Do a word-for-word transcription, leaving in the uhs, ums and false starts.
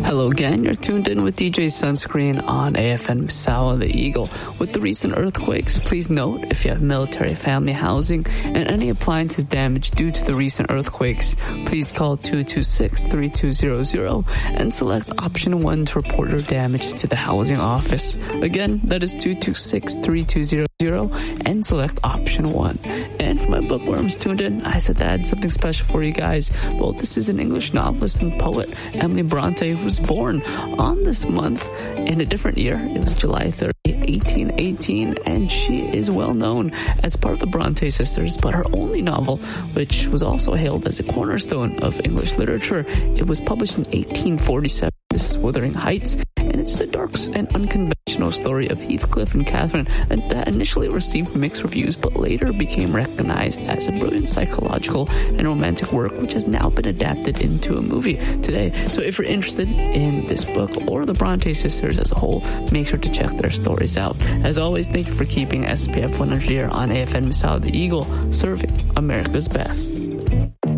Hello again, you're tuned in with D J Sunscreen on A F N Misawa the Eagle. With the recent earthquakes, please note if you have military family housing and any appliances damaged due to the recent earthquakes, please call two two six, three two zero zero and select option one to report your damage to the housing office. Again, that is two two six, three two zero zero and select option one. And for my bookworms tuned in, I said I had something special for you guys. Well, this is an English novelist and poet, Emily Bronte, who was born on this month in a different year. It was July thirtieth, eighteen eighteen, and she is well known as part of the Bronte sisters, but her only novel, which was also hailed as a cornerstone of English literature, it was published in eighteen forty-seven. This is Wuthering Heights, and it's the dark and unconventional story of Heathcliff and Catherine that initially received mixed reviews but later became recognized as a brilliant psychological and romantic work, which has now been adapted into a movie today. So if you're interested in this book or the Bronte sisters as a whole, make sure to check their stories out. As always, thank you for keeping S P F one hundred here on A F N Misawa the Eagle, serving America's best.